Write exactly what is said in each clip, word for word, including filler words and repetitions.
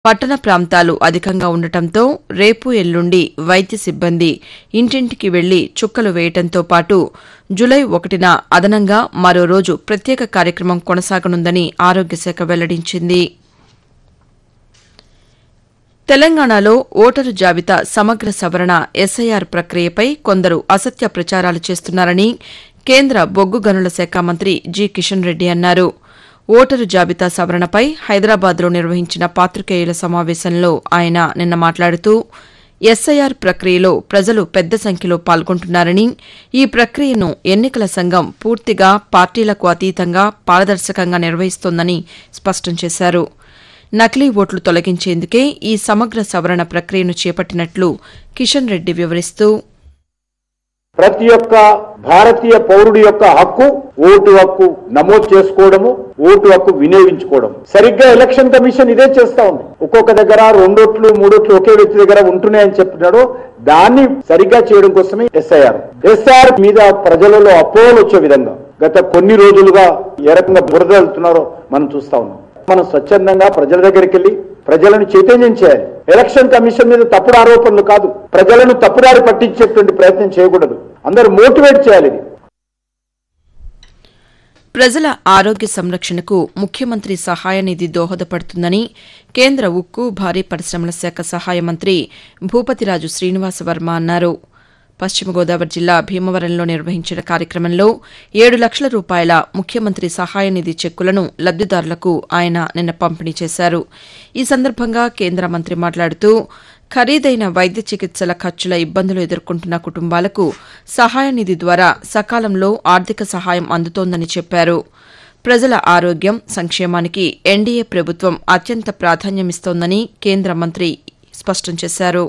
పట్టణ ప్రాంతాలు అధికంగా ఉండటంతో రేపు ఎల్లుండి వైద్య సిబ్బంది ఇంటింటికి వెళ్లి చుక్కలు వేయడంతో పాటు జులై ఒకటిన అదనంగా మరో రోజు ప్రత్యేక కార్యక్రమం కొనసాగనుందని ఆరోగ్యశాఖ వెల్లడించింది. తెలంగాణలో ఓటరు జాబితా సమగ్ర సవరణ ఎస్ఐఆర్ ప్రక్రియపై కొందరు అసత్య ప్రచారాలు చేస్తున్నారని కేంద్ర బొగ్గు గనుల శాఖ మంత్రి జి కిషన్ రెడ్డి అన్నారు. ఓటరు జాబితా సవరణపై హైదరాబాద్లో నిర్వహించిన పాతికేయుల సమావేశంలో ఆయన నిన్న మాట్లాడుతూ ఎస్ఐఆర్ ప్రక్రియలో ప్రజలు పెద్ద సంఖ్యలో పాల్గొంటున్నారని, ఈ ప్రక్రియను ఎన్నికల సంఘం పూర్తిగా పార్టీలకు అతీతంగా పారదర్శకంగా నిర్వహిస్తోందని స్పష్టం చేశారు. నకిలీ ఓట్లు తొలగించేందుకే ఈ సమగ్ర సవరణ ప్రక్రియను చేపట్టినట్లు కిషన్ రెడ్డి వివరిస్తూ, ప్రతి ఒక్క భారతీయ పౌరుడి యొక్క హక్కు ఓటు హక్కు నమోదు చేసుకోవడము, ఓటు హక్కు వినియోగించుకోవడం. సరిగ్గా ఎలక్షన్ కమిషన్ ఇదే చేస్తా ఉంది. ఒక్కొక్క దగ్గర రెండోట్లు మూడోట్లు ఒకే వ్యక్తి దగ్గర ఉంటున్నాయని చెప్పినాడు. దాన్ని సరిగ్గా చేయడం కోసమే ఎస్ఐఆర్. ఎస్ఐఆర్ మీద ప్రజలలో అపోహలు వచ్చే విధంగా గత కొన్ని రోజులుగా ఏ రకంగా బురద వెళ్తున్నారో మనం చూస్తా ఉన్నాం. మనం స్వచ్ఛందంగా ప్రజల దగ్గరికి వెళ్లి ప్రజలను చైతన్యం చేయాలి. ఎలక్షన్ కమిషన్ మీద తప్పుడు ఆరోపణలు కాదు, ప్రజలను తప్పుదారి పట్టించేటువంటి ప్రయత్నం చేయకూడదు. అందరూ మోటివేట్ చేయాలి. ప్రజల ఆరోగ్య సంరక్షణకు ముఖ్యమంత్రి సహాయ నిధి దోహదపడుతుందని కేంద్ర ఉక్కు, భారీ పరిశ్రమల శాఖ సహాయ మంత్రి భూపతిరాజు శ్రీనివాసవర్మ అన్నారు. పశ్చిమ గోదావరి జిల్లా భీమవరంలో నిర్వహించిన కార్యక్రమంలో ఏడు లక్షల రూపాయల ముఖ్యమంత్రి సహాయ నిధి చెక్కులను లబ్దిదారులకు ఆయన నిన్న పంపిణీ చేశారు. ఈ సందర్భంగా కేంద్ర మంత్రి మాట్లాడుతూ ఖరీదైన వైద్య చికిత్సల ఖర్చుల ఇబ్బందులు ఎదుర్కొంటున్న కుటుంబాలకు సహాయ నిధి ద్వారా సకాలంలో ఆర్థిక సహాయం అందుతోందని చెప్పారు. ప్రజల ఆరోగ్యం, సంక్షేమానికి ఎన్డీఏ ప్రభుత్వం అత్యంత ప్రాధాన్యమిస్తోందని కేంద్ర మంత్రి స్పష్టం చేశారు.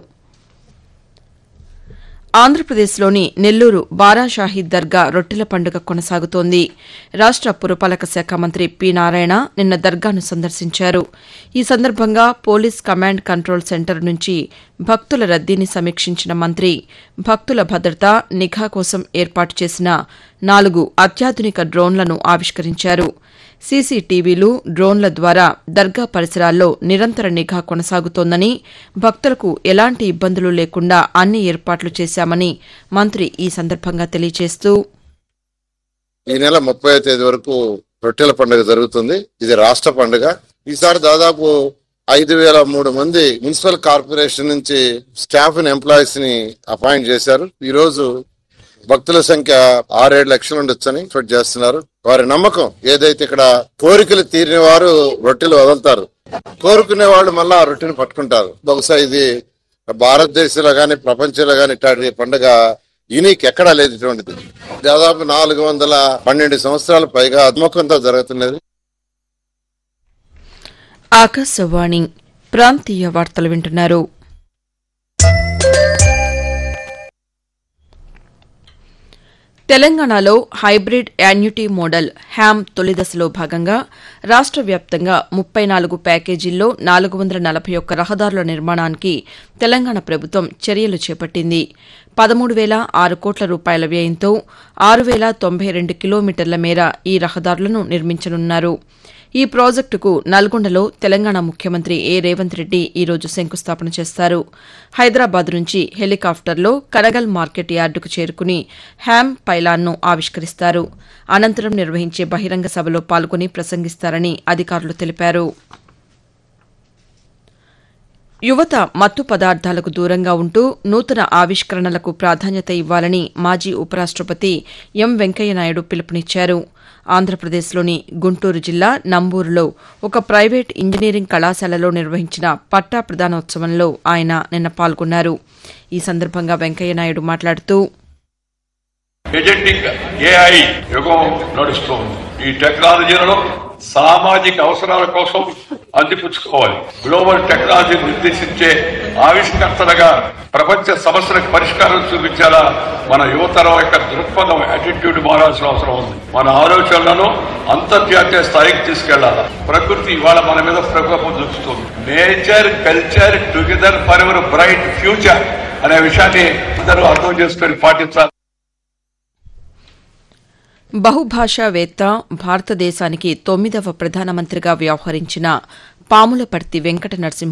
ఆంధ్రప్రదేశ్లోని నెల్లూరు బారాషాహీద్ దర్గా రొట్టెల పండుగ కొనసాగుతోంది. రాష్ట పురపాలక శాఖ మంత్రి పి నారాయణ నిన్న దర్గాను సందర్శించారు. ఈ సందర్భంగా పోలీస్ కమాండ్ కంట్రోల్ సెంటర్ నుంచి భక్తుల రద్దీని సమీక్షించిన మంత్రి భక్తుల భద్రత, నిఘా కోసం ఏర్పాటు చేసిన నాలుగు అత్యాధునిక డ్రోన్లను ఆవిష్కరించారు. సీసీటీవీలు, డ్రోన్ల ద్వారా దర్గా పరిసరాల్లో నిరంతర నిఘా కొనసాగుతోందని, భక్తులకు ఎలాంటి ఇబ్బందులు లేకుండా అన్ని ఏర్పాట్లు చేశామని మంత్రి ఈ సందర్భంగా తెలియజేస్తూ, ఈ నెల ముప్పై తేదీ వరకు రొట్టెల పండుగ జరుగుతుంది. ఇది రాష్ట్ర పండుగ. ఈసారి దాదాపు ఐదు వేల మూడు మంది మున్సిపల్ కార్పొరేషన్ నుంచి స్టాఫ్ ఎంప్లాయీస్ ని అపాయింట్ చేశారు. ఈ రోజు భక్తుల సంఖ్య ఆరేడు లక్షలు ఉండొచ్చని ఎక్స్పెక్ట్ చేస్తున్నారు. వారి నమ్మకం ఏదైతే ఇక్కడ కోరికలు తీరిన వారు రొట్టెలు వదులుతారు, కోరుకునే వాళ్ళు మళ్ళా ఆ రొట్టెని పట్టుకుంటారు. బహుశా ఇది భారతదేశంలో గాని ప్రపంచంలో గాని ఇట్లాంటి పండుగ యూనిక్ ఎక్కడా లేదు. ఇటువంటిది దాదాపు నాలుగు వందల పన్నెండు సంవత్సరాల పైగా నమ్మకంతో జరుగుతున్నది. ఆకాశవాణి ప్రాంతీయ వార్తలు వింటున్నారు. తెలంగాణలో హైబ్రిడ్ యాన్యుటీ మోడల్ హ్యామ్ తొలి దశలో భాగంగా రాష్ట వ్యాప్తంగా ముప్పై నాలుగు ప్యాకేజీల్లో నాలుగు వందల నలభై ఒక్క రహదారుల నిర్మాణానికి తెలంగాణ ప్రభుత్వం చర్యలు చేపట్టింది. పదమూడు వేల ఆరు కోట్ల రూపాయల వ్యయంతో ఆరు వేల తొంభై రెండు కిలోమీటర్ల మేర ఈ రహదారులను నిర్మించనున్నారు. ఈ ప్రాజెక్టుకు నల్గొండలో తెలంగాణ ముఖ్యమంత్రి ఏ రేవంత్ రెడ్డి ఈరోజు శంకుస్థాపన చేస్తారు. హైదరాబాద్ నుంచి హెలికాప్టర్లో కరగల్ మార్కెట్ యార్డుకు చేరుకుని హ్యామ్ పైలాన్ను ఆవిష్కరిస్తారు. అనంతరం నిర్వహించే బహిరంగ సభలో పాల్గొని ప్రసంగిస్తారని అధికారులు తెలిపారు. యువత మత్తు పదార్థాలకు దూరంగా ఉంటూ నూతన ఆవిష్కరణలకు ప్రాధాన్యత ఇవ్వాలని మాజీ ఉపరాష్టపతి ఎం వెంకయ్యనాయుడు పిలుపునిచ్చారు. ఆంధ్రప్రదేశ్లోని గుంటూరు జిల్లా నంబూరులో ఒక ప్రైవేట్ ఇంజనీరింగ్ కళాశాలలో నిర్వహించిన పట్టా ప్రదానోత్సవంలో ఆయన నిన్న పాల్గొన్నారు. ఈ సందర్భంగా వెంకయ్యనాయుడు మాట్లాడుతూ, ఏజెంటిక్ ఏఐ యుగం నడుస్తోంది. ఈ టెక్నాలజీలలో సామాజిక అవసరాల కోసం అందిపుచ్చుకోవాలి. గ్లోబల్ టెక్నాలజీ నిర్దేశించే ఆవిష్కర్తలుగా ప్రపంచ సమస్యలకు పరిష్కారం చూపించేలా మన యువతరం యొక్క దృక్పథం, యాటిట్యూడ్ మారాల్సిన అవసరం ఉంది. మన ఆలోచనలను అంతర్జాతీయ స్థాయికి తీసుకెళ్లాలి. ప్రకృతి ఇవాళ మన మీద ప్రకోపం చూపుతుంది. Nature culture together for ever bright future అనే విషయాన్ని అందరూ అర్థం చేసుకుని పాటించాలి. బహుభాషావేత్త, భారతదేశానికి తొమ్మిదవ ప్రధానమంత్రిగా వ్యవహరించిన పాములపర్తి వెంకట నరసింహ